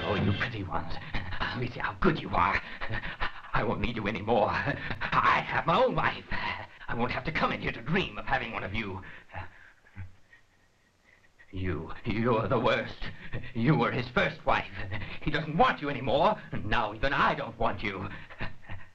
Oh, you pretty ones. Let me see how good you are. I won't need you anymore. I have my own wife. I won't have to come in here to dream of having one of you. You're the worst. You were his first wife. He doesn't want you anymore. Now even I don't want you.